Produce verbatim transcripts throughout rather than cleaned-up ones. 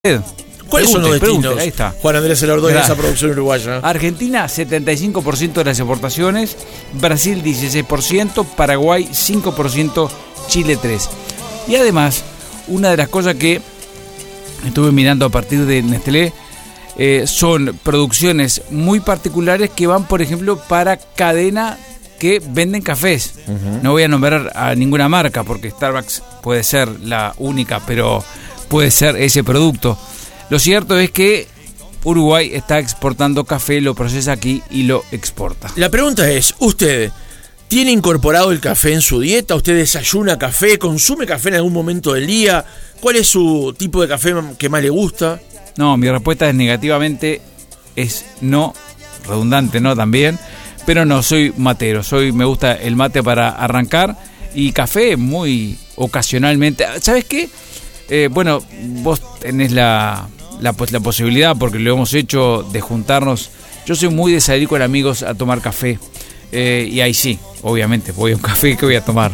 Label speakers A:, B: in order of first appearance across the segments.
A: ¿Cuáles son los destinos?
B: Ahí está.
A: Juan Andrés Elordoy, esa producción uruguaya.
B: Argentina, setenta y cinco por ciento de las exportaciones, Brasil dieciséis por ciento, Paraguay cinco por ciento, Chile tres por ciento. Y además, una de las cosas que estuve mirando a partir de Nestlé eh, son producciones muy particulares que van, por ejemplo, para cadena que venden cafés. Uh-huh. No voy a nombrar a ninguna marca porque Starbucks puede ser la única, pero puede ser ese producto. Lo cierto es que Uruguay está exportando café, lo procesa aquí y lo exporta.
A: La pregunta es, ¿usted tiene incorporado el café en su dieta? ¿Usted desayuna café? ¿Consume café en algún momento del día? ¿Cuál es su tipo de café que más le gusta?
B: No, mi respuesta es negativamente, es no, redundante no también, pero no, soy matero, soy me gusta el mate para arrancar y café muy ocasionalmente. ¿Sabes qué? Eh, bueno, vos tenés la... La, la posibilidad, porque lo hemos hecho, de juntarnos. Yo soy muy de salir con amigos a tomar café, eh, y ahí sí, obviamente voy a un café, que voy a tomar.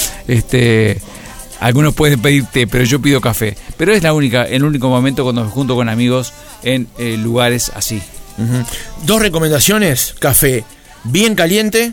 B: este algunos pueden pedir té, pero yo pido café, pero es la única el único momento cuando me junto con amigos en eh, lugares así.
A: Uh-huh. Dos recomendaciones: café bien caliente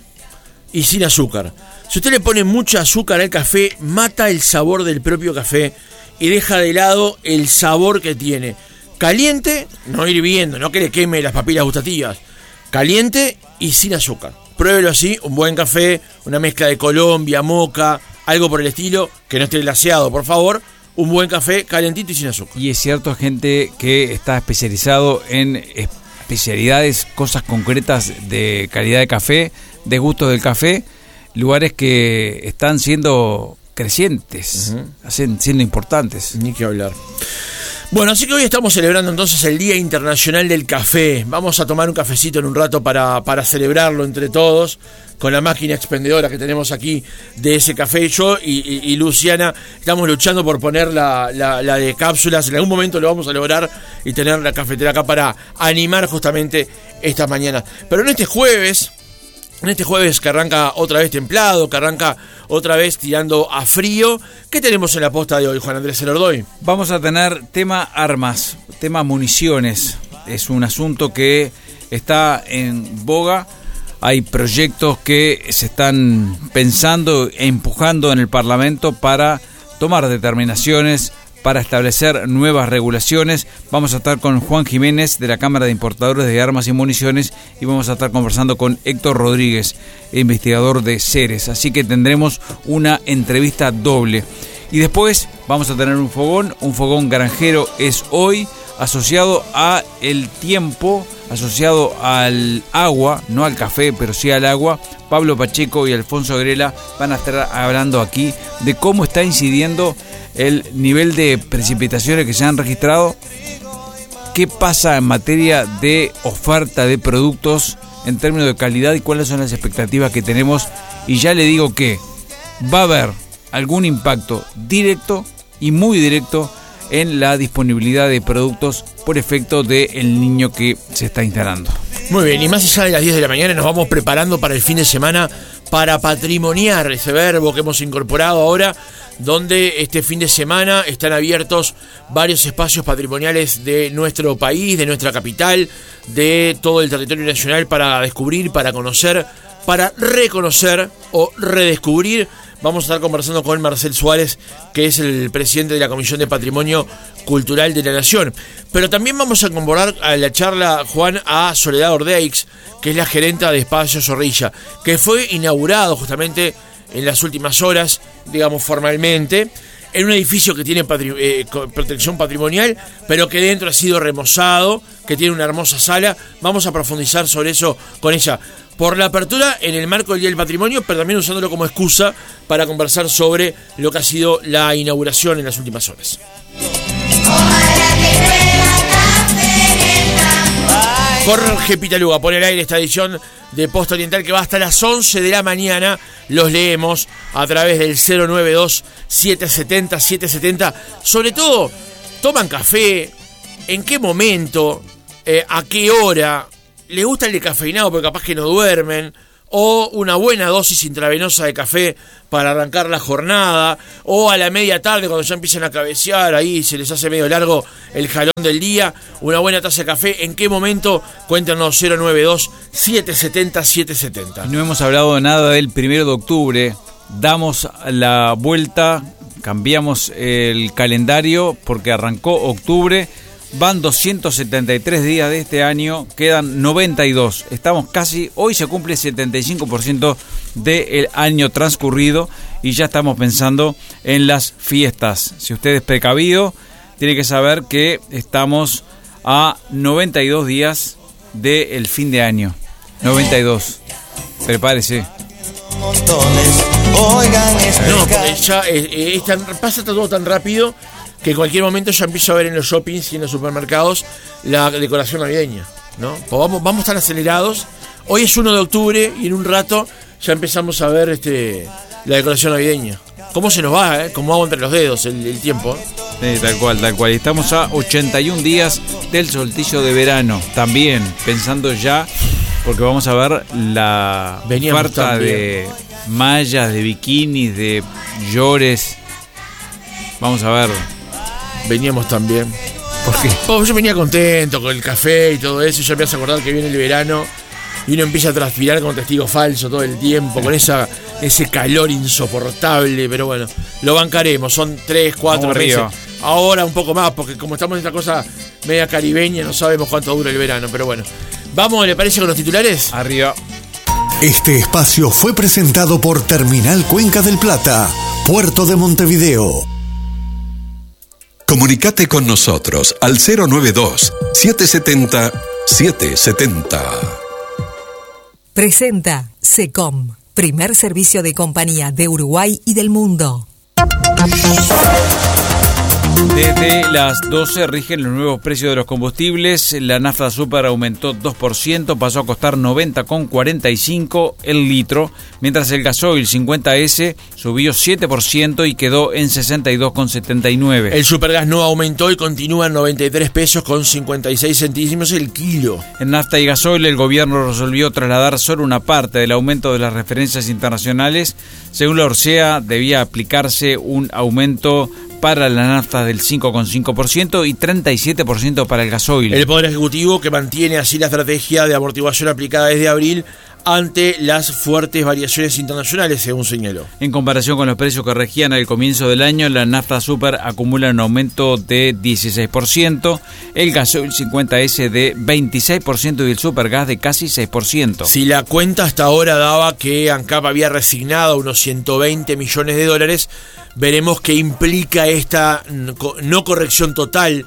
A: y sin azúcar. Si usted le pone mucha azúcar al café, mata el sabor del propio café y deja de lado el sabor que tiene. Caliente, no hirviendo, no que le queme las papilas gustativas. Caliente y sin azúcar. Pruébelo así, un buen café, una mezcla de Colombia, moca, algo por el estilo, que no esté glaseado, por favor. Un buen café, calentito y sin azúcar.
B: Y es cierto, gente que está especializado en especialidades, cosas concretas de calidad de café, de gustos del café, lugares que están siendo crecientes, uh-huh. hacen, siendo importantes.
A: Ni que hablar. Bueno, así que hoy estamos celebrando entonces el Día Internacional del Café. Vamos a tomar un cafecito en un rato para, para celebrarlo entre todos, con la máquina expendedora que tenemos aquí de ese café. Yo y, y, y Luciana estamos luchando por poner la, la, la de cápsulas. En algún momento lo vamos a lograr y tener la cafetera acá para animar justamente esta mañana. Pero en este jueves... En este jueves que arranca otra vez templado, que arranca otra vez tirando a frío, ¿qué tenemos en la posta de hoy, Juan Andrés Elordoy?
B: Vamos a tener tema armas, tema municiones. Es un asunto que está en boga. Hay proyectos que se están pensando e empujando en el Parlamento para tomar determinaciones, para establecer nuevas regulaciones. Vamos a estar con Juan Jiménez de la Cámara de Importadores de Armas y Municiones y vamos a estar conversando con Héctor Rodríguez, investigador de Ceres. Así que tendremos una entrevista doble. Y después vamos a tener un fogón, un fogón granjero es hoy, asociado a el tiempo, asociado al agua, no al café, pero sí al agua. Pablo Pacheco y Alfonso Grela van a estar hablando aquí de cómo está incidiendo el nivel de precipitaciones que se han registrado, qué pasa en materia de oferta de productos en términos de calidad y cuáles son las expectativas que tenemos. Y ya le digo que va a haber algún impacto directo y muy directo en la disponibilidad de productos por efecto del niño que se está instalando.
A: Muy bien, y más allá de las diez de la mañana nos vamos preparando para el fin de semana, para patrimoniar, ese verbo que hemos incorporado ahora, donde este fin de semana están abiertos varios espacios patrimoniales de nuestro país, de nuestra capital, de todo el territorio nacional, para descubrir, para conocer, para reconocer o redescubrir. Vamos a estar conversando con Marcel Suárez, que es el presidente de la Comisión de Patrimonio Cultural de la Nación. Pero también vamos a incorporar a la charla, Juan, a Soledad Ordeix, que es la gerenta de Espacio Zorrilla, que fue inaugurado justamente en las últimas horas, digamos formalmente, en un edificio que tiene patri- eh, protección patrimonial, pero que dentro ha sido remozado, que tiene una hermosa sala. Vamos a profundizar sobre eso con ella, por la apertura en el marco del Día del Patrimonio, pero también usándolo como excusa para conversar sobre lo que ha sido la inauguración en las últimas horas. Jorge Pitaluga pone al aire esta edición de Posta Oriental, que va hasta las once de la mañana. Los leemos a través del cero nueve dos, siete siete cero, siete siete cero. Sobre todo, ¿toman café? ¿En qué momento? Eh, ¿A qué hora? ¿Les gusta el descafeinado porque capaz que no duermen? o una buena dosis intravenosa de café para arrancar la jornada, o a la media tarde cuando ya empiezan a cabecear, ahí se les hace medio largo el jalón del día, una buena taza de café. ¿En qué momento? Cuéntanos. Cero nueve dos, siete siete cero, siete siete cero.
B: No hemos hablado nada del primero de octubre. Damos la vuelta, cambiamos el calendario porque arrancó octubre. Van doscientos setenta y tres días de este año, quedan noventa y dos. Estamos casi, hoy se cumple setenta y cinco por ciento del año transcurrido y ya estamos pensando en las fiestas. Si usted es precavido, tiene que saber que estamos a noventa y dos días del fin de año. noventa y dos. Prepárese.
A: No, porque ya eh, es tan, pasa todo tan rápido que en cualquier momento ya empiezo a ver en los shoppings y en los supermercados la decoración navideña, ¿no? Pues vamos, vamos tan acelerados. Hoy es uno de octubre y en un rato ya empezamos a ver este la decoración navideña. ¿Cómo se nos va, eh? Como agua entre los dedos el, el tiempo, ¿eh?
B: Sí, tal cual, tal cual. Estamos a ochenta y un días del solsticio de verano. También pensando ya, porque vamos a ver la
A: Veníamos
B: oferta
A: también.
B: de mallas, de bikinis, de llores. Vamos a ver.
A: Veníamos también.
B: ¿Por qué?
A: Oh, yo venía contento con el café y todo eso, y ya me hace acordar que viene el verano y uno empieza a transpirar como testigo falso todo el tiempo, con esa ese calor insoportable, pero bueno, lo bancaremos, son tres, cuatro
B: Vamos
A: meses.
B: arriba.
A: Ahora un poco más, porque como estamos en esta cosa media caribeña, no sabemos cuánto dura el verano, pero bueno. Vamos, ¿le parece con los titulares?
B: Arriba.
C: Este espacio fue presentado por Terminal Cuenca del Plata, Puerto de Montevideo.
D: Comunicate con nosotros al cero nueve dos, siete siete cero, siete siete cero.
E: Presenta SECOM, primer servicio de compañía de Uruguay y del mundo.
B: Desde las doce rigen los nuevos precios de los combustibles. La nafta super aumentó dos por ciento, pasó a costar noventa con cuarenta y cinco el litro, mientras el gasoil cincuenta ese subió siete por ciento y quedó en sesenta y dos con setenta y nueve.
A: El supergas no aumentó y continúa en noventa y tres pesos con cincuenta y seis centísimos el kilo.
B: En nafta y gasoil el gobierno resolvió trasladar solo una parte del aumento de las referencias internacionales. Según la Orsea, debía aplicarse un aumento para la nafta del cinco coma cinco por ciento y treinta y siete por ciento para el gasoil.
A: El Poder Ejecutivo, que mantiene así la estrategia de amortiguación aplicada desde abril ante las fuertes variaciones internacionales, según señaló.
B: En comparación con los precios que regían al comienzo del año, la nafta super acumula un aumento de dieciséis por ciento, el gasoil cincuenta ese de veintiséis por ciento y el supergas de casi seis por ciento.
A: Si la cuenta hasta ahora daba que ANCAP había resignado unos ciento veinte millones de dólares, veremos qué implica esta no corrección total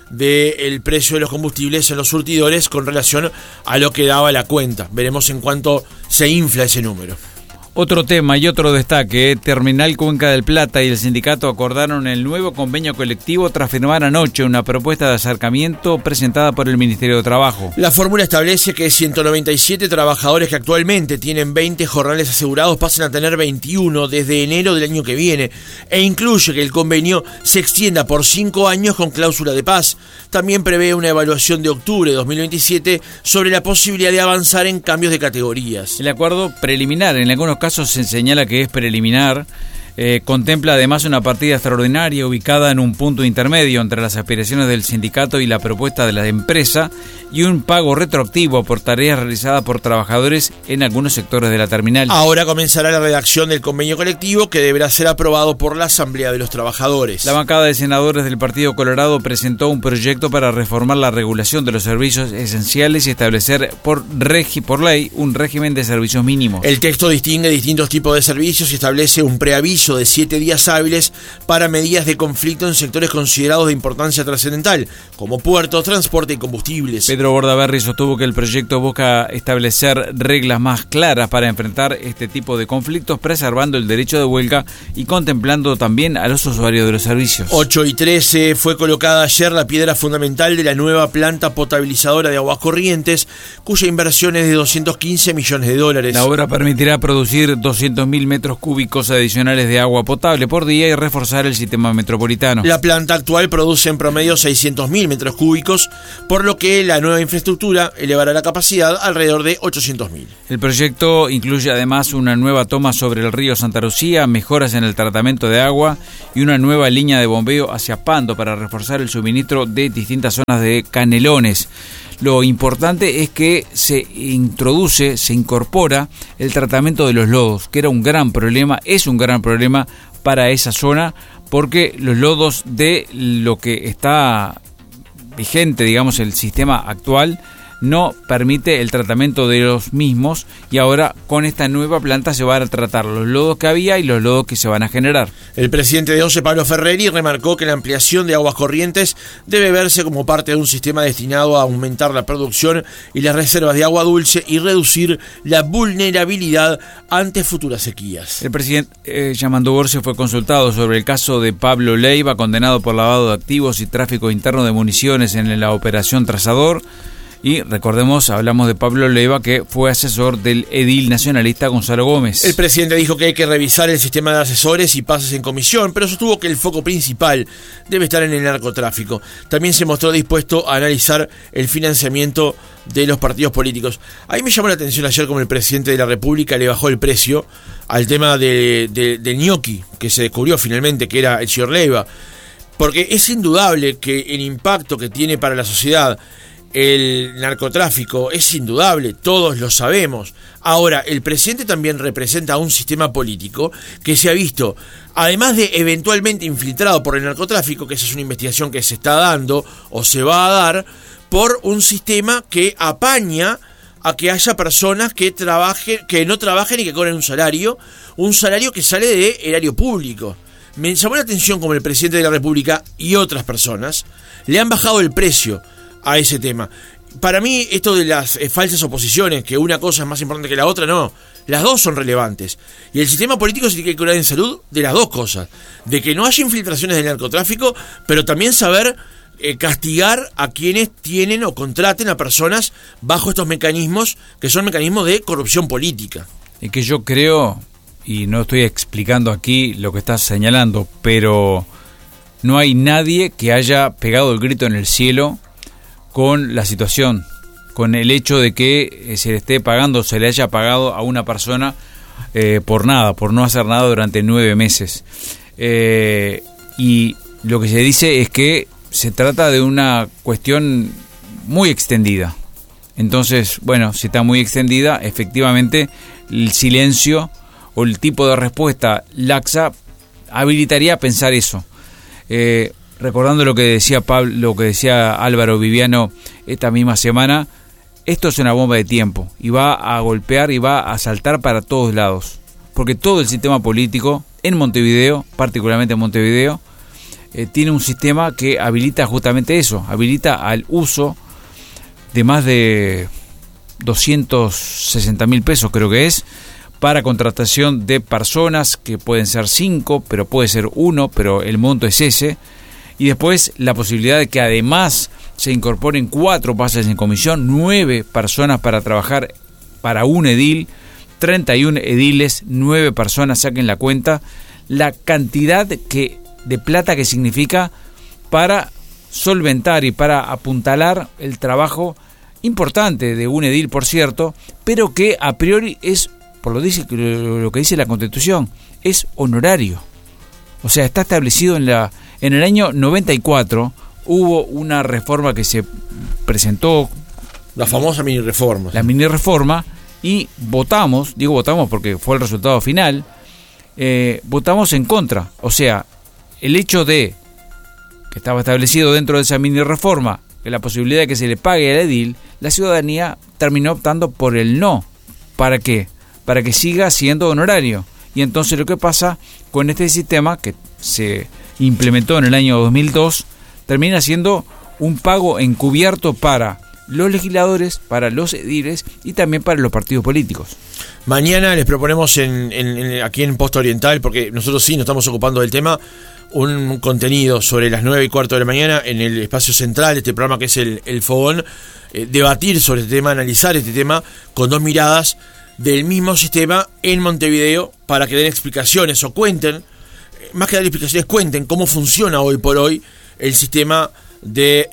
A: del precio de los combustibles en los surtidores con relación a lo que daba la cuenta. Veremos en cuánto se infla ese número.
B: Otro tema y otro destaque, Terminal Cuenca del Plata y el sindicato acordaron el nuevo convenio colectivo tras firmar anoche una propuesta de acercamiento presentada por el Ministerio de Trabajo.
A: La fórmula establece que ciento noventa y siete trabajadores que actualmente tienen veinte jornales asegurados pasen a tener veintiuno desde enero del año que viene, e incluye que el convenio se extienda por cinco años con cláusula de paz. También prevé una evaluación de octubre de dos mil veintisiete sobre la posibilidad de avanzar en cambios de categorías.
B: El acuerdo preliminar, en algunos casos se señala que es preliminar, eh, contempla además una partida extraordinaria ubicada en un punto intermedio entre las aspiraciones del sindicato y la propuesta de la empresa y un pago retroactivo por tareas realizadas por trabajadores en algunos sectores de la terminal.
A: Ahora comenzará la redacción del convenio colectivo que deberá ser aprobado por la Asamblea de los Trabajadores.
B: La bancada de senadores del Partido Colorado presentó un proyecto para reformar la regulación de los servicios esenciales y establecer por, regi- por ley un régimen de servicios mínimos.
A: El texto distingue distintos tipos de servicios y establece un preaviso de siete días hábiles para medidas de conflicto en sectores considerados de importancia trascendental, como puertos, transporte y combustibles.
B: Pedro Bordaberry sostuvo que el proyecto busca establecer reglas más claras para enfrentar este tipo de conflictos, preservando el derecho de huelga y contemplando también a los usuarios de los servicios.
A: ocho y trece fue colocada ayer la piedra fundamental de la nueva planta potabilizadora de Aguas Corrientes, cuya inversión es de doscientos quince millones de dólares.
B: La obra permitirá producir doscientos mil metros cúbicos adicionales de de agua potable por día y reforzar el sistema metropolitano.
A: La planta actual produce en promedio seiscientos mil metros cúbicos, por lo que la nueva infraestructura elevará la capacidad alrededor de ochocientos mil.
B: El proyecto incluye además una nueva toma sobre el río Santa Lucía, mejoras en el tratamiento de agua y una nueva línea de bombeo hacia Pando para reforzar el suministro de distintas zonas de Canelones. Lo importante es que se introduce, se incorpora el tratamiento de los lodos, que era un gran problema, es un gran problema para esa zona, porque los lodos de lo que está vigente, digamos, el sistema actual, no permite el tratamiento de los mismos, y ahora con esta nueva planta se van a tratar los lodos que había y los lodos que se van a generar.
A: El presidente de ONCE, Pablo Ferreri, remarcó que la ampliación de aguas corrientes debe verse como parte de un sistema destinado a aumentar la producción y las reservas de agua dulce y reducir la vulnerabilidad ante futuras sequías.
B: El presidente eh, Yamandú Borges fue consultado sobre el caso de Pablo Leiva, condenado por lavado de activos y tráfico interno de municiones en la operación Trazador. Y recordemos, hablamos de Pablo Leiva, que fue asesor del edil nacionalista Gonzalo Gómez.
A: El presidente dijo que hay que revisar el sistema de asesores y pases en comisión, pero sostuvo que el foco principal debe estar en el narcotráfico. También se mostró dispuesto a analizar el financiamiento de los partidos políticos. Ahí me llamó la atención ayer como el presidente de la República le bajó el precio al tema de, de, de ñoqui, que se descubrió finalmente que era el señor Leiva. Porque es indudable que el impacto que tiene para la sociedad el narcotráfico es indudable, todos lo sabemos. Ahora, el presidente también representa un sistema político que se ha visto, además de eventualmente infiltrado por el narcotráfico, que esa es una investigación que se está dando o se va a dar, por un sistema que apaña a que haya personas que trabajen, que no trabajen y que cobren un salario, un salario que sale de erario público. Me llamó la atención como el presidente de la República y otras personas le han bajado el precio a ese tema. Para mí, esto de las eh, falsas oposiciones, que una cosa es más importante que la otra, no. Las dos son relevantes. Y el sistema político se tiene que curar en salud de las dos cosas. De que no haya infiltraciones del narcotráfico, pero también saber eh, castigar a quienes tienen o contraten a personas bajo estos mecanismos, que son mecanismos de corrupción política.
B: Y que yo creo, y no estoy explicando aquí lo que estás señalando, pero no hay nadie que haya pegado el grito en el cielo con la situación, con el hecho de que se le esté pagando, se le haya pagado a una persona eh, por nada, por no hacer nada durante nueve meses. Eh, y lo que se dice es que se trata de una cuestión muy extendida. Entonces, bueno, si está muy extendida, efectivamente el silencio o el tipo de respuesta laxa habilitaría a pensar eso. Eh, Recordando lo que decía Pablo, lo que decía Álvaro Viviano esta misma semana, esto es una bomba de tiempo y va a golpear y va a saltar para todos lados, porque todo el sistema político en Montevideo, particularmente en Montevideo, eh, tiene un sistema que habilita justamente eso, habilita al uso de más de doscientos sesenta mil pesos, creo que es, para contratación de personas que pueden ser cinco, pero puede ser uno, pero el monto es ese. Y después la posibilidad de que además se incorporen cuatro pases en comisión, nueve personas para trabajar para un edil, treinta y uno ediles, nueve personas, saquen la cuenta, la cantidad que, de plata que significa para solventar y para apuntalar el trabajo importante de un edil, por cierto, pero que a priori es, por lo, dice, lo que dice la Constitución, es honorario. O sea, está establecido en la... En el año noventa y cuatro hubo una reforma que se presentó.
A: La famosa mini reforma.
B: La mini reforma, y votamos, digo votamos porque fue el resultado final, eh, votamos en contra. O sea, el hecho de que estaba establecido dentro de esa mini reforma, que la posibilidad de que se le pague al edil, la ciudadanía terminó optando por el no. ¿Para qué? Para que siga siendo honorario. Y entonces lo que pasa con este sistema que se implementó en el año dos mil dos, termina siendo un pago encubierto para los legisladores, para los ediles y también para los partidos políticos.
A: Mañana les proponemos en, en, en, aquí en Posta Oriental, porque nosotros sí nos estamos ocupando del tema, un contenido sobre las nueve y cuarto de la mañana en el espacio central de este programa, que es el, el Fogón, eh, debatir sobre este tema, analizar este tema con dos miradas del mismo sistema en Montevideo para que den explicaciones o cuenten, más que dar explicaciones, cuenten cómo funciona hoy por hoy el sistema de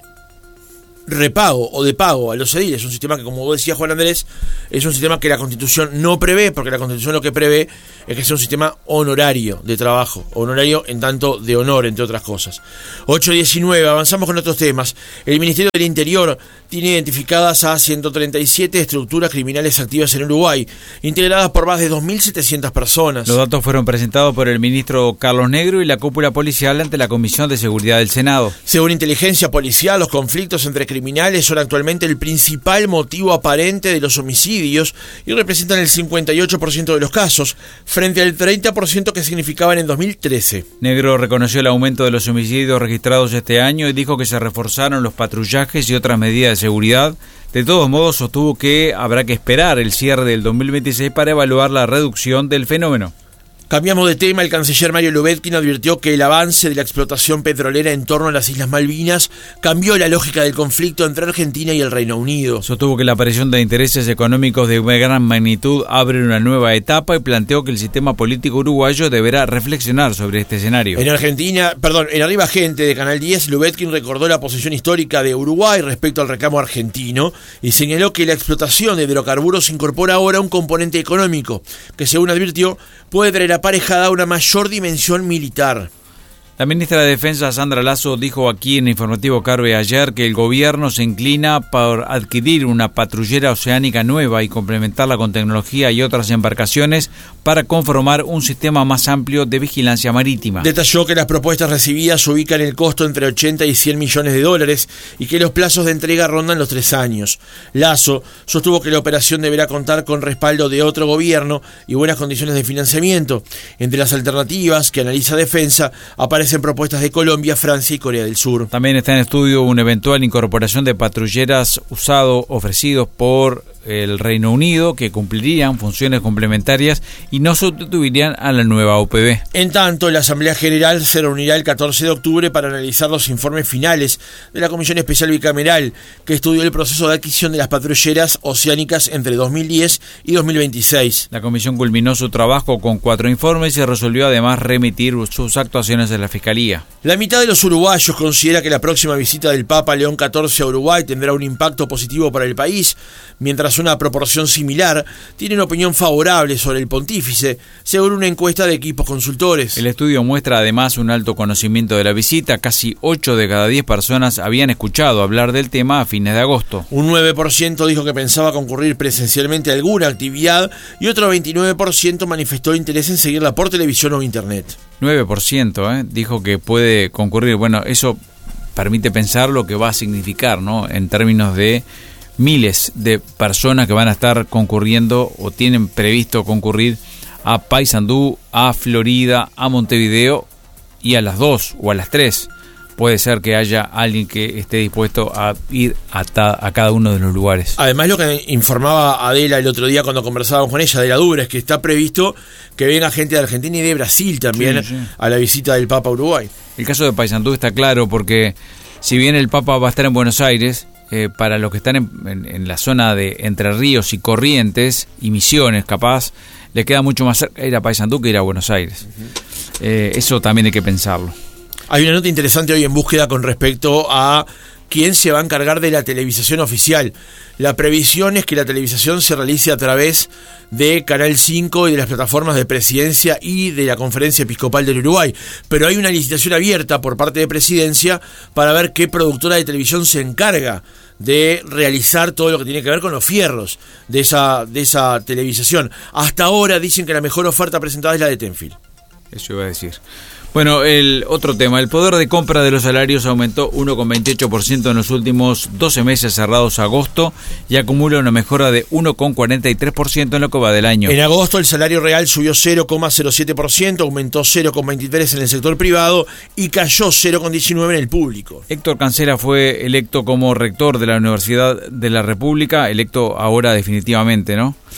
A: repago o de pago a los ediles. Es un sistema que, como vos decías, Juan Andrés, es un sistema que la Constitución no prevé, porque la Constitución lo que prevé es que sea un sistema honorario de trabajo, honorario en tanto de honor, entre otras cosas. ocho diecinueve, avanzamos con otros temas. El Ministerio del Interior tiene identificadas a ciento treinta y siete estructuras criminales activas en Uruguay, integradas por más de dos mil setecientas personas.
B: Los datos fueron presentados por el ministro Carlos Negro y la cúpula policial ante la Comisión de Seguridad del Senado.
A: Según inteligencia policial, los conflictos entre criminales son actualmente el principal motivo aparente de los homicidios y representan el cincuenta y ocho por ciento de los casos, frente al treinta por ciento que significaban en dos mil trece.
B: Negro reconoció el aumento de los homicidios registrados este año y dijo que se reforzaron los patrullajes y otras medidas de seguridad. De todos modos, sostuvo que habrá que esperar el cierre del dos mil veintiséis para evaluar la reducción del fenómeno.
A: Cambiamos de tema. El canciller Mario Lubetkin advirtió que el avance de la explotación petrolera en torno a las Islas Malvinas cambió la lógica del conflicto entre Argentina y el Reino Unido.
B: Sostuvo que la aparición de intereses económicos de gran magnitud abre una nueva etapa y planteó que el sistema político uruguayo deberá reflexionar sobre este escenario.
A: En Argentina, perdón, en Arriba Gente de Canal diez, Lubetkin recordó la posición histórica de Uruguay respecto al reclamo argentino y señaló que la explotación de hidrocarburos incorpora ahora un componente económico que, según advirtió, puede traer aparejada una mayor dimensión militar.
B: La ministra de Defensa, Sandra Lasso, dijo aquí en Informativo Carve ayer que el gobierno se inclina por adquirir una patrullera oceánica nueva y complementarla con tecnología y otras embarcaciones para conformar un sistema más amplio de vigilancia marítima.
A: Detalló que las propuestas recibidas ubican el costo entre ochenta y cien millones de dólares y que los plazos de entrega rondan los tres años. Lasso sostuvo que la operación deberá contar con respaldo de otro gobierno y buenas condiciones de financiamiento. Entre las alternativas que analiza Defensa aparece en propuestas de Colombia, Francia y Corea del Sur.
B: También está en estudio una eventual incorporación de patrulleras usados ofrecidos por el Reino Unido que cumplirían funciones complementarias y no sustituirían a la nueva O P B.
A: En tanto, la Asamblea General se reunirá el catorce de octubre para analizar los informes finales de la Comisión Especial Bicameral que estudió el proceso de adquisición de las patrulleras oceánicas entre dos mil diez y dos mil veintiséis.
B: La comisión culminó su trabajo con cuatro informes y resolvió además remitir sus actuaciones a la Fiscalía.
A: La mitad de los uruguayos considera que la próxima visita del Papa León catorce a Uruguay tendrá un impacto positivo para el país, mientras una proporción similar tiene una opinión favorable sobre el pontífice, según una encuesta de equipos consultores.
B: El estudio muestra además un alto conocimiento de la visita. Casi ocho de cada diez personas habían escuchado hablar del tema a fines de agosto.
A: Un nueve por ciento dijo que pensaba concurrir presencialmente a alguna actividad y otro veintinueve por ciento manifestó interés en seguirla por televisión o internet.
B: nueve por ciento ¿eh? dijo que puede concurrir. Bueno, eso permite pensar lo que va a significar, ¿no? En términos de miles de personas que van a estar concurriendo o tienen previsto concurrir a Paysandú, a Florida, a Montevideo y a las dos o a las tres. Puede ser que haya alguien que esté dispuesto a ir a, ta, a cada uno de los lugares.
A: Además, lo que informaba Adela el otro día cuando conversábamos con ella, Adela Dura, es que está previsto que venga gente de Argentina y de Brasil también sí, sí. a la visita del Papa a Uruguay.
B: El caso de Paysandú está claro porque si bien el Papa va a estar en Buenos Aires, Eh, para los que están en, en, en la zona de Entre Ríos y Corrientes y Misiones, capaz, le queda mucho más cerca ir a Paysandú que ir a Buenos Aires. Uh-huh. Eh, eso también hay que pensarlo.
A: Hay una nota interesante hoy en Búsqueda con respecto a quién se va a encargar de la televisación oficial. La previsión es que la televisación se realice a través de Canal cinco y de las plataformas de Presidencia y de la Conferencia Episcopal del Uruguay. Pero hay una licitación abierta por parte de Presidencia para ver qué productora de televisión se encarga de realizar todo lo que tiene que ver con los fierros de esa, de esa televisación. Hasta ahora dicen que la mejor oferta presentada es la de Tenfield.
B: Eso iba a decir. Bueno, el otro tema, el poder de compra de los salarios aumentó uno coma veintiocho por ciento en los últimos doce meses cerrados a agosto y acumula una mejora de uno coma cuarenta y tres por ciento en lo que va del año.
A: En agosto el salario real subió cero coma cero siete por ciento, aumentó cero coma veintitrés por ciento en el sector privado y cayó cero coma diecinueve por ciento en el público.
B: Héctor Cancela fue electo como rector de la Universidad de la República, electo ahora definitivamente, ¿no?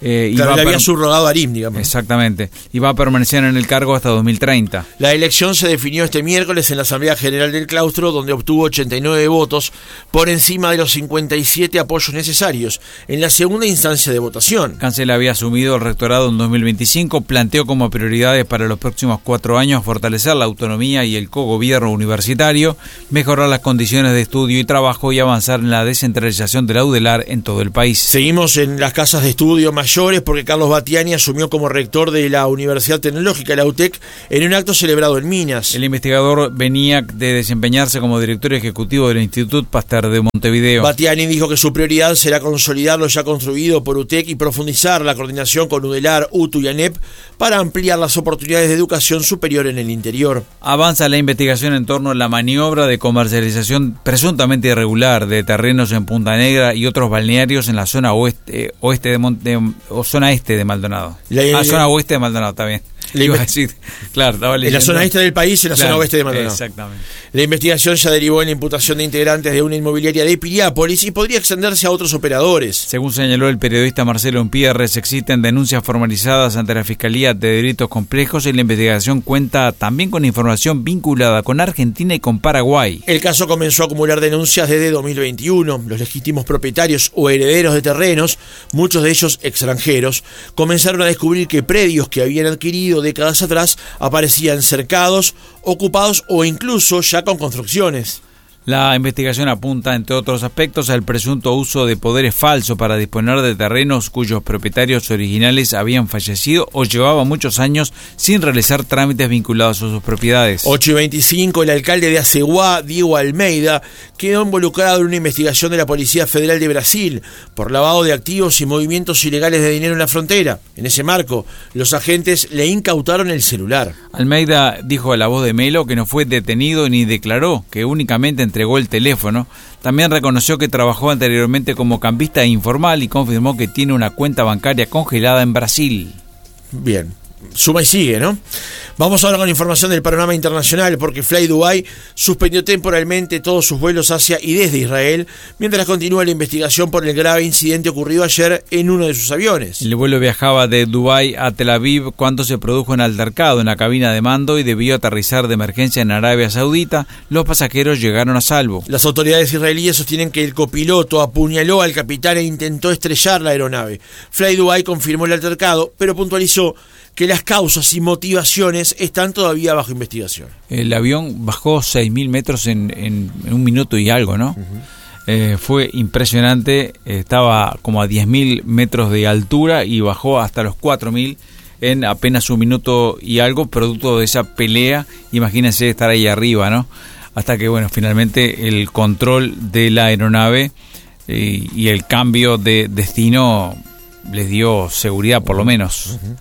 B: Eh, y
A: claro,
B: va
A: le había
B: per-
A: subrogado a Arim, digamos.
B: Exactamente. Y va a permanecer en el cargo hasta dos mil treinta.
A: La elección se definió este miércoles en la Asamblea General del Claustro, donde obtuvo ochenta y nueve votos por encima de los cincuenta y siete apoyos necesarios en la segunda instancia de votación.
B: Cancela había asumido el rectorado en dos mil veinticinco, planteó como prioridades para los próximos cuatro años fortalecer la autonomía y el cogobierno universitario, mejorar las condiciones de estudio y trabajo y avanzar en la descentralización de la UDELAR en todo el país.
A: Seguimos en las casas de estudio mayores porque Carlos Battiani asumió como rector de la Universidad Tecnológica, la U T E C, en un acto celebrado en Minas.
B: El investigador venía de desempeñarse como director ejecutivo del Instituto Pasteur de Montevideo.
A: Battiani dijo que su prioridad será consolidar lo ya construido por U T E C y profundizar la coordinación con UDELAR, U T U y ANEP para ampliar las oportunidades de educación superior en el interior.
B: Avanza la investigación en torno a la maniobra de comercialización presuntamente irregular de terrenos en Punta Negra y otros balnearios en la zona oeste, oeste de, Monte, o zona este de Maldonado. La, ah, zona oeste de Maldonado, está bien. Le iba a decir, claro, estaba
A: en la zona este del país, en la
B: claro,
A: zona oeste de Maldonado.
B: Exactamente.
A: La investigación ya derivó en la imputación de integrantes de una inmobiliaria de Piriápolis y podría extenderse a otros operadores.
B: Según señaló el periodista Marcelo Umpierres, existen denuncias formalizadas ante la Fiscalía de Delitos Complejos y la investigación cuenta también con información vinculada con Argentina y con Paraguay.
A: El caso comenzó a acumular denuncias desde dos mil veintiuno. Los legítimos propietarios o herederos de terrenos, muchos de ellos extranjeros, comenzaron a descubrir que predios que habían adquirido décadas atrás aparecían cercados, ocupados o incluso ya con construcciones.
B: La investigación apunta, entre otros aspectos, al presunto uso de poderes falsos para disponer de terrenos cuyos propietarios originales habían fallecido o llevaban muchos años sin realizar trámites vinculados a sus propiedades.
A: ocho y veinticinco, el alcalde de Aceguá, Diego Almeida, quedó involucrado en una investigación de la Policía Federal de Brasil por lavado de activos y movimientos ilegales de dinero en la frontera. En ese marco, los agentes le incautaron el celular.
B: Almeida dijo a La Voz de Melo que no fue detenido ni declaró, que únicamente entregó el teléfono. También reconoció que trabajó anteriormente como cambista informal y confirmó que tiene una cuenta bancaria congelada en Brasil.
A: Bien, suma y sigue, ¿no? Vamos ahora con información del panorama internacional, porque Fly Dubai suspendió temporalmente todos sus vuelos hacia y desde Israel, mientras continúa la investigación por el grave incidente ocurrido ayer en uno de sus aviones.
B: El vuelo viajaba de Dubái a Tel Aviv cuando se produjo un altercado en la cabina de mando y debió aterrizar de emergencia en Arabia Saudita. Los pasajeros llegaron a salvo.
A: Las autoridades israelíes sostienen que el copiloto apuñaló al capitán e intentó estrellar la aeronave. Fly Dubai confirmó el altercado, pero puntualizó que las causas y motivaciones están todavía bajo investigación.
B: El avión bajó seis mil metros en, en, en un minuto y algo, ¿no? Uh-huh. Eh, fue impresionante, estaba como a diez mil metros de altura y bajó hasta los cuatro mil en apenas un minuto y algo, producto de esa pelea. Imagínense estar ahí arriba, ¿no? Hasta que, bueno, finalmente el control de la aeronave eh, y el cambio de destino les dio seguridad, por lo menos. Uh-huh.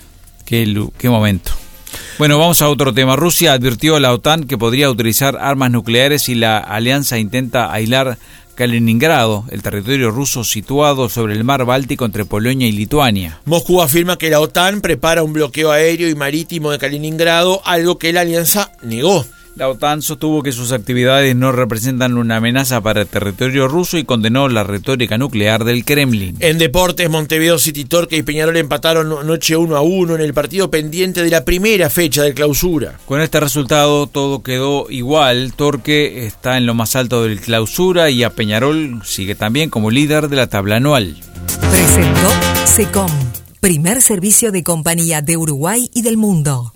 B: Qué, qué momento. Bueno, vamos a otro tema. Rusia advirtió a la OTAN que podría utilizar armas nucleares si la alianza intenta aislar Kaliningrado, el territorio ruso situado sobre el mar Báltico entre Polonia y Lituania.
A: Moscú afirma que la OTAN prepara un bloqueo aéreo y marítimo de Kaliningrado, algo que la alianza negó.
B: La OTAN sostuvo que sus actividades no representan una amenaza para el territorio ruso y condenó la retórica nuclear del Kremlin.
A: En deportes, Montevideo City Torque y Peñarol empataron anoche uno a uno en el partido pendiente de la primera fecha de clausura.
B: Con este resultado todo quedó igual. Torque está en lo más alto del clausura y a Peñarol sigue también como líder de la tabla anual.
E: Presentó SECOM, primer servicio de compañía de Uruguay y del mundo.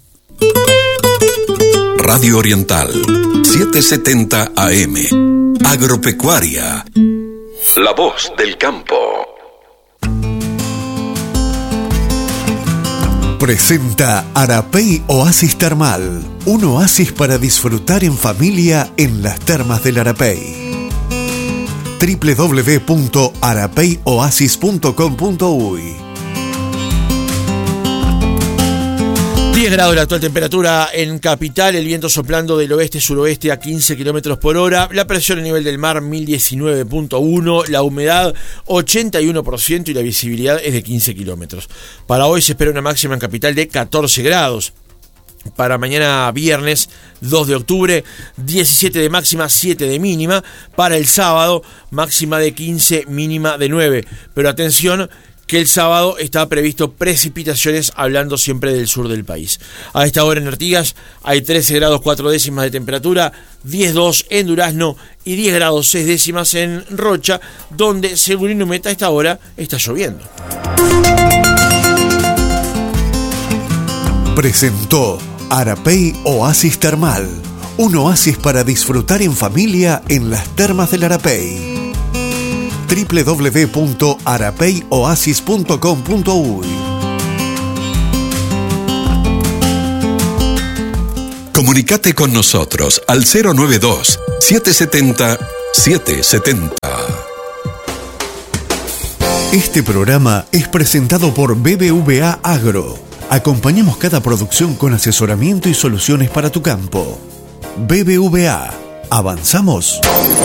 D: Radio Oriental, setecientos setenta A M. Agropecuaria. La voz del campo.
C: Presenta Arapey Oasis Termal, un oasis para disfrutar en familia en las termas del Arapey. doble u doble u doble u punto arapey oasis punto com punto uy.
A: diez grados la actual temperatura en Capital, el viento soplando del oeste-suroeste a quince kilómetros por hora, la presión a nivel del mar mil diecinueve punto uno, la humedad ochenta y uno por ciento y la visibilidad es de quince kilómetros. Para hoy se espera una máxima en Capital de catorce grados. Para mañana viernes dos de octubre, diecisiete de máxima, siete de mínima. Para el sábado, máxima de quince, mínima de nueve. Pero atención, que el sábado está previsto precipitaciones, hablando siempre del sur del país. A esta hora en Artigas hay trece grados cuatro décimas de temperatura, diez coma dos en Durazno y diez grados seis décimas en Rocha, donde según Inumeta a esta hora está lloviendo.
C: Presentó Arapey Oasis Termal, un oasis para disfrutar en familia en las termas del Arapey. doble u doble u doble u punto arapey oasis punto com punto uy.
D: Comunicate con nosotros al cero noventa y dos, setecientos setenta, setecientos setenta.
C: Este programa es presentado por B B V A Agro. Acompañamos cada producción con asesoramiento y soluciones para tu campo. B B V A. ¿Avanzamos?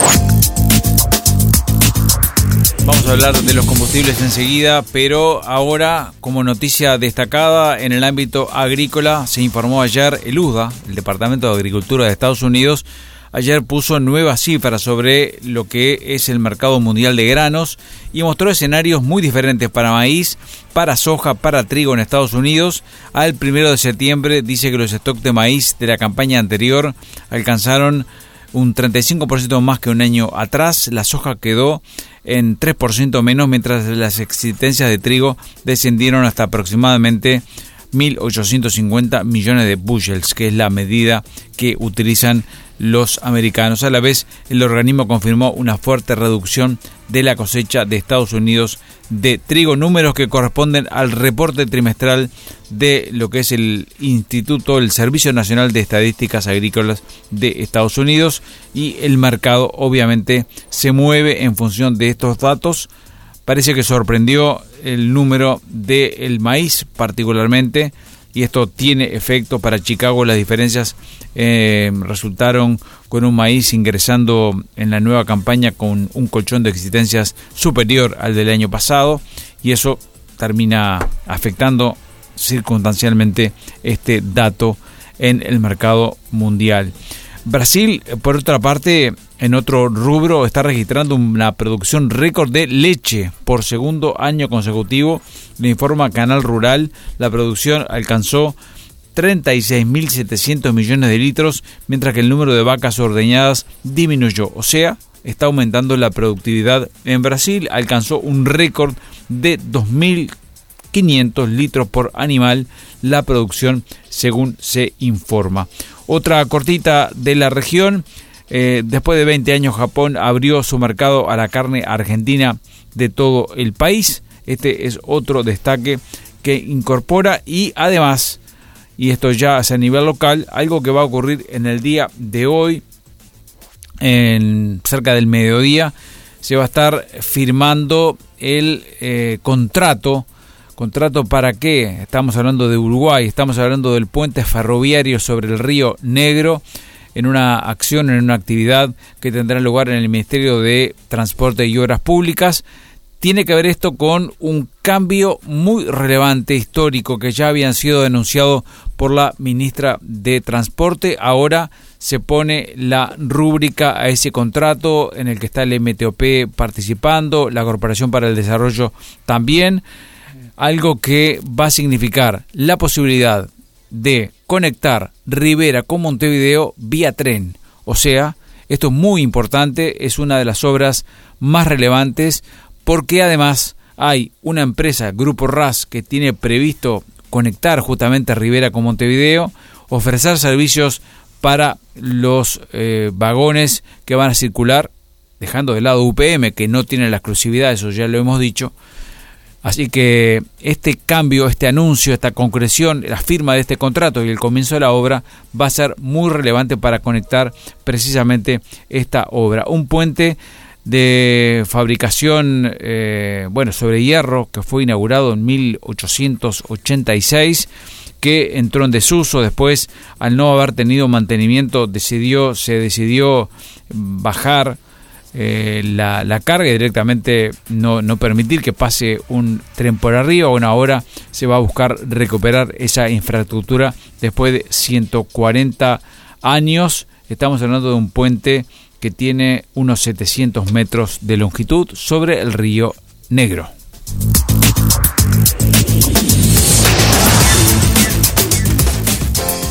B: Vamos a hablar de los combustibles enseguida, pero ahora, como noticia destacada en el ámbito agrícola, se informó ayer el U D A, el Departamento de Agricultura de Estados Unidos, ayer puso nuevas cifras sobre lo que es el mercado mundial de granos y mostró escenarios muy diferentes para maíz, para soja, para trigo en Estados Unidos. Al primero de septiembre dice que los stocks de maíz de la campaña anterior alcanzaron un treinta y cinco por ciento más que un año atrás. La soja quedó en tres por ciento menos, mientras las existencias de trigo descendieron hasta aproximadamente mil ochocientos cincuenta millones de bushels, que es la medida que utilizan los americanos. A la vez, el organismo confirmó una fuerte reducción de la cosecha de Estados Unidos de trigo, números que corresponden al reporte trimestral de lo que es el Instituto, el Servicio Nacional de Estadísticas Agrícolas de Estados Unidos, y el mercado obviamente se mueve en función de estos datos. Parece que sorprendió el número del maíz particularmente, y esto tiene efecto para Chicago. Las diferencias eh, resultaron con un maíz ingresando en la nueva campaña con un colchón de existencias superior al del año pasado, y eso termina afectando circunstancialmente este dato en el mercado mundial. Brasil, por otra parte, en otro rubro, está registrando una producción récord de leche por segundo año consecutivo. Le informa Canal Rural. La producción alcanzó treinta y seis mil setecientos millones de litros, mientras que el número de vacas ordeñadas disminuyó. O sea, está aumentando la productividad en Brasil. Alcanzó un récord de dos mil quinientos litros por animal la producción, según se informa. Otra cortita de la región. Eh, después de veinte años, Japón abrió su mercado a la carne argentina de todo el país. Este es otro destaque que incorpora, y además, y esto ya es a nivel local, algo que va a ocurrir en el día de hoy, en cerca del mediodía, se va a estar firmando el eh, contrato. ¿Contrato para qué? Estamos hablando de Uruguay, estamos hablando del puente ferroviario sobre el Río Negro, en una acción, en una actividad que tendrá lugar en el Ministerio de Transporte y Obras Públicas. Tiene que ver esto con un cambio muy relevante, histórico, que ya habían sido denunciado por la ministra de Transporte. Ahora se pone la rúbrica a ese contrato, en el que está el M T O P participando, la Corporación para el Desarrollo también. Algo que va a significar la posibilidad de conectar Rivera con Montevideo vía tren. O sea, esto es muy importante, es una de las obras más relevantes, porque además hay una empresa, Grupo R A S, que tiene previsto conectar justamente Rivera con Montevideo, ofrecer servicios para los eh, vagones que van a circular, dejando de lado U P M, que no tiene la exclusividad, eso ya lo hemos dicho. Así que este cambio, este anuncio, esta concreción, la firma de este contrato y el comienzo de la obra va a ser muy relevante para conectar precisamente esta obra. Un puente de fabricación, eh, bueno, sobre hierro, que fue inaugurado en mil ochocientos ochenta y seis, que entró en desuso. Después, al no haber tenido mantenimiento, decidió, se decidió bajar Eh, la, la carga y directamente no, no permitir que pase un tren por arriba. Bueno, ahora se va a buscar recuperar esa infraestructura después de ciento cuarenta años. Estamos hablando de un puente que tiene unos setecientos metros de longitud sobre el Río Negro.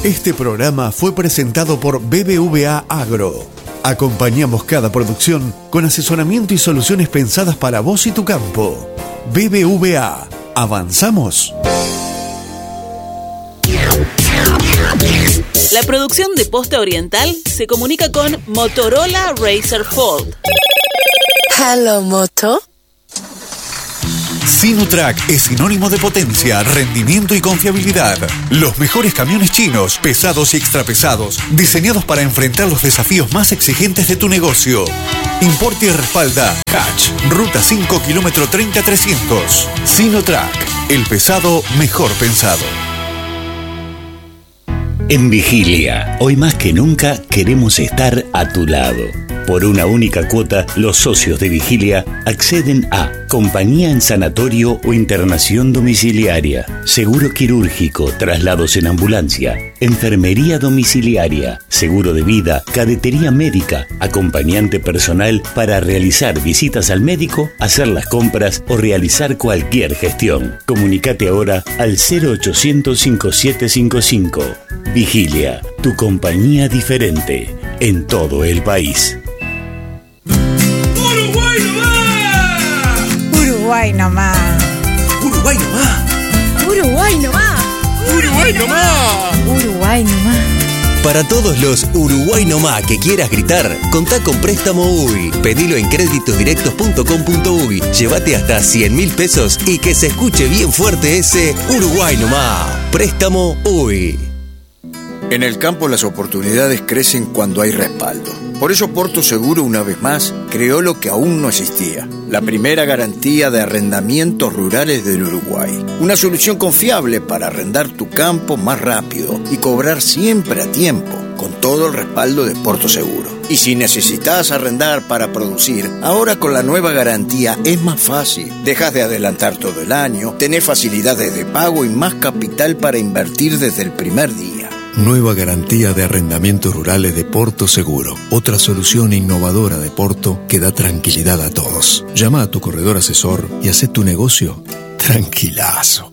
C: Este programa fue presentado por B B V A Agro. Acompañamos cada producción con asesoramiento y soluciones pensadas para vos y tu campo. B B V A. ¿Avanzamos?
F: La producción de Posta Oriental se comunica con Motorola Razr Fold.
G: Hello, Moto.
C: Sinotrack es sinónimo de potencia, rendimiento y confiabilidad. Los mejores camiones chinos, pesados y extrapesados, diseñados para enfrentar los desafíos más exigentes de tu negocio. Importa y respalda Hatch, Ruta cinco, kilómetro treinta trescientos. Sinotrack, el pesado mejor pensado.
H: En Vigilia, hoy más que nunca queremos estar a tu lado. Por una única cuota, los socios de Vigilia acceden a compañía en sanatorio o internación domiciliaria, seguro quirúrgico, traslados en ambulancia, enfermería domiciliaria, seguro de vida, cadetería médica, acompañante personal para realizar visitas al médico, hacer las compras o realizar cualquier gestión. Comunicate ahora al cero ochocientos cincuenta y siete cincuenta y cinco. Vigilia, tu compañía diferente en todo el país.
I: ¡Uruguay nomás!
J: Uruguay nomás.
I: ¡Uruguay nomás!
J: Uruguay nomás.
I: ¡Uruguay nomás!
J: Uruguay nomás.
K: Para todos los Uruguay nomás que quieras gritar, contá con Préstamo U Y. Pedilo en créditosdirectos punto com punto uy. Llévate hasta cien mil pesos y que se escuche bien fuerte ese Uruguay nomás. Préstamo U Y.
L: En el campo las oportunidades crecen cuando hay respaldo. Por eso Porto Seguro, una vez más, creó lo que aún no existía: la primera garantía de arrendamientos rurales del Uruguay. Una solución confiable para arrendar tu campo más rápido y cobrar siempre a tiempo, con todo el respaldo de Porto Seguro. Y si necesitas arrendar para producir, ahora con la nueva garantía es más fácil. Dejas de adelantar todo el año, tenés facilidades de pago y más capital para invertir desde el primer día.
M: Nueva garantía de arrendamientos rurales de Porto Seguro. Otra solución innovadora de Porto que da tranquilidad a todos. Llama a tu corredor asesor y haz tu negocio tranquilazo.